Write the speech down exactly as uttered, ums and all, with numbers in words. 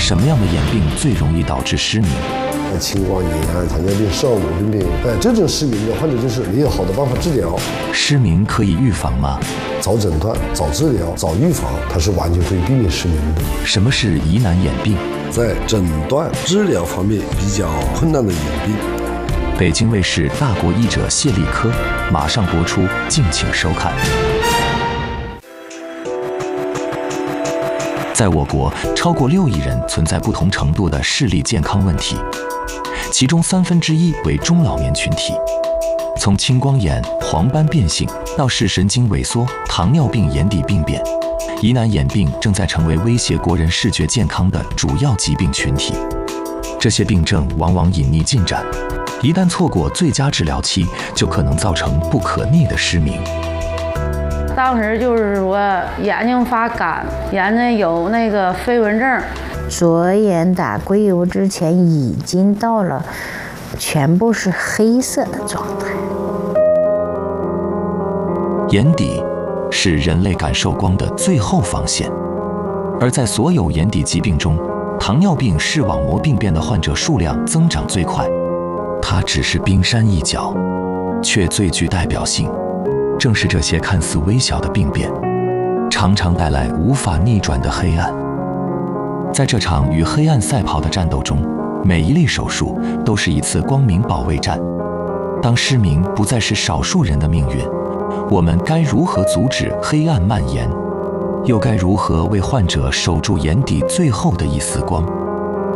什么样的眼病最容易导致失明？ 青光眼啊、糖尿病、视网膜病变，哎，这种失明的患者就是没有好的办法治疗。 失明可以预防吗？ 早诊断、早治疗、早预防，它是完全可以避免失明的。 什么是疑难眼病？ 在诊断、治疗方面比较困难的眼病。 北京卫视《大国医者谢立科》马上播出，敬请收看。在我国，超过六亿人存在不同程度的视力健康问题，其中三分之一为中老年群体。从青光眼、黄斑变性到视神经萎缩、糖尿病眼底病变，疑难眼病正在成为威胁国人视觉健康的主要疾病群体。这些病症往往隐匿进展，一旦错过最佳治疗期，就可能造成不可逆的失明。 当时就是说眼睛发干，眼睛有那个飞蚊症。 左眼打硅油之前已经到了全部是黑色的状态。 眼底是人类感受光的最后防线，而在所有眼底疾病中，糖尿病视网膜病变的患者数量增长最快。它只是冰山一角，却最具代表性。正是这些看似微小的病变，常常带来无法逆转的黑暗。在这场与黑暗赛跑的战斗中，每一例手术都是一次光明保卫战。当失明不再是少数人的命运，我们该如何阻止黑暗蔓延？又该如何为患者守住眼底最后的一丝光？